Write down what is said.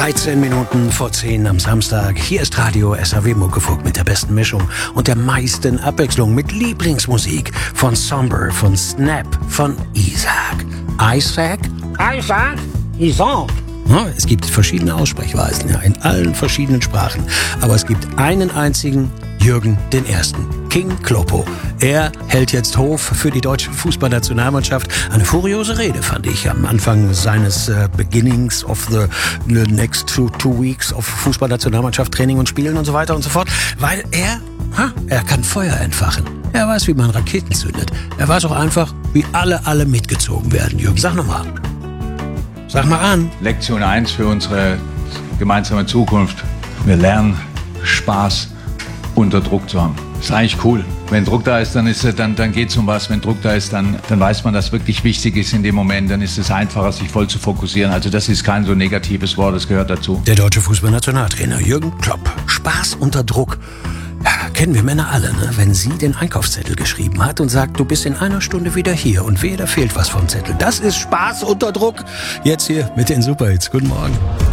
13 Minuten vor 10 am Samstag. Hier ist Radio SAW Muckefuck mit der besten Mischung und der meisten Abwechslung mit Lieblingsmusik von Somber, von Snap, von Isaac. Isaac? Isaac? Isaac. Ja, es gibt verschiedene Aussprechweisen, ja, in allen verschiedenen Sprachen. Aber es gibt einen einzigen, Jürgen I., King Kloppo. Er hält jetzt Hof für die deutsche Fußballnationalmannschaft. Eine furiose Rede, fand ich, am Anfang seines Beginnings of the next two weeks of Fußballnationalmannschaft, Training und Spielen und so weiter und so fort. Weil er kann Feuer entfachen. Er weiß, wie man Raketen zündet. Er weiß auch einfach, wie alle mitgezogen werden. Jürgen, sag nochmal. Sag mal an. Lektion 1 für unsere gemeinsame Zukunft. Wir lernen, Spaß unter Druck zu haben. Das ist eigentlich cool. Wenn Druck da ist, dann geht's um was. Wenn Druck da ist, dann weiß man, dass wirklich wichtig ist in dem Moment. Dann ist es einfacher, sich voll zu fokussieren. Also das ist kein so negatives Wort, das gehört dazu. Der deutsche Fußballnationaltrainer Jürgen Klopp. Spaß unter Druck. Ja, kennen wir Männer alle, ne? Wenn sie den Einkaufszettel geschrieben hat und sagt, du bist in einer Stunde wieder hier und wehe, da fehlt was vom Zettel. Das ist Spaß unter Druck. Jetzt hier mit den Superhits. Guten Morgen.